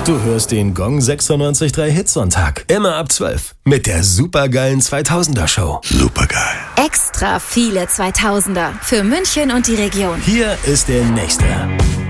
Du hörst den Gong 96.3 Hitsonntag. Immer ab 12. Mit der supergeilen 2000er Show. Supergeil. Extra viele 2000er für München und die Region. Hier ist der nächste.